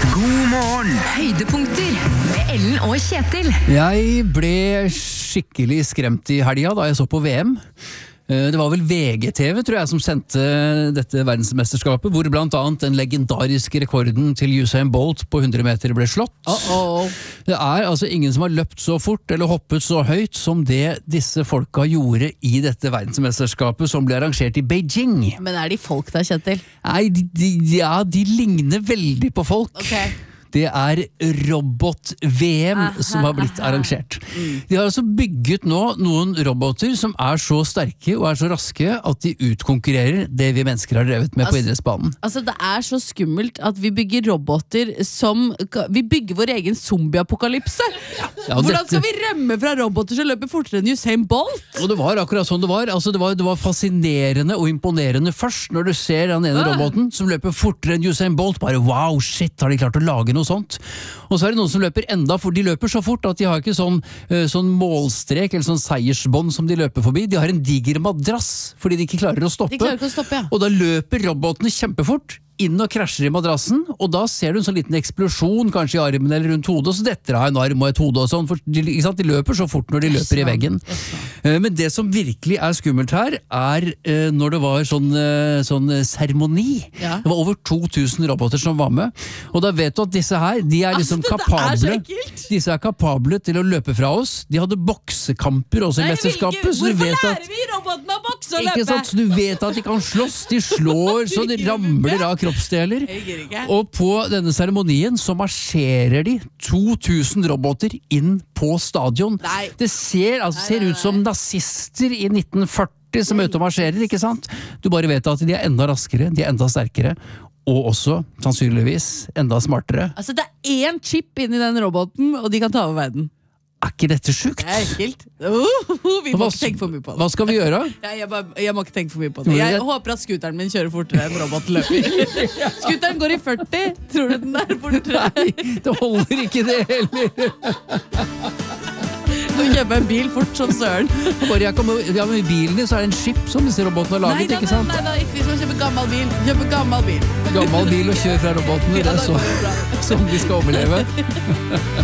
God morgen! Høydepunkter med Ellen og Kjetil. Jeg ble skikkelig skremt i helga da jeg så på VM. Det var vel VGTV, tror jeg, som sendte dette verdensmesterskapet, hvor blant annet den legendariske rekorden til Usain Bolt på 100 meter ble slått. Det er altså ingen som har løpt så fort eller hoppet så høyt som det disse folka gjorde i dette verdensmesterskapet som ble arrangert i Beijing. Men er de folk da, Kjetil? Nei, de ligner veldig på folk. Ok. Det er robot-VM som har blitt arrangert. De har altså bygget nå noen roboter som er så sterke og er så raske at de utkonkurrerer det vi mennesker har drevet med på idrettsbanen. Altså, det er så skummelt at vi bygger roboter som... Vi bygger vår egen zombie-apokalypse. Hvordan skal vi rømme fra roboter som løper fortere enn Usain Bolt? Og det var akkurat sånn det var. Altså, det var fascinerende og imponerende først når du ser den ene roboten som løper fortere enn Usain Bolt. Bare wow, shit, har de klart å lage noe sånt. Og så er det noen som løper de løper så fort at de har ikke sånn målstrek eller sånn seiersbånd som de løper forbi. De har en diger madrass fordi de ikke klarer å stoppe. De klarer ikke å stoppe, ja. Og da løper robotene kjempefort inn og krasjer i madrassen, og da ser du en sånn liten eksplosjon, kanskje i armen eller rundt hodet, og så detter av en arm og et hode og sånn, for de løper så fort når de løper i veggen. Men det som virkelig er skummelt her, er når det var sånn seremoni. Ja. Det var over 2000 roboter som var med, og da vet du at disse her, de er liksom kapable. Disse er kapable til å løpe fra oss. De hadde boksekamper også i mesterskapet. Hvorfor lærer vi robotene å bokse og løpe? Ikke sant, så du vet at de kan slåss, de slår, så det ramler av kroppsdeler. Og på denne seremonien så marsjerer de 2000 roboter inn på stadion. Det ser ut som nazister i 1940 som er ute og marsjerer, ikke sant? Du bare vet at de er enda raskere, de er enda sterkere, og også, sannsynligvis, enda smartere. Altså, det er én chip inni den roboten, og de kan ta over verden. Er ikke dette sjukt? Det er ekkelt. Vi må ikke tenke for mye på det. Hva skal vi gjøre? Jeg må ikke tenke for mye på det. Jeg håper at skuteren min kjører fortere enn roboten løper. Skuteren går i 40. Tror du den er fortere? Nei, det holder ikke det heller. Du kjøper en bil fort som søren. Med bilen din så er det en chip som disse robotene har laget, ikke sant? Nei, ikke vi skal kjøpe gammel bil. Kjøpe gammel bil. Gammel bil og kjøre fra robotene, det er sånn de skal overleve.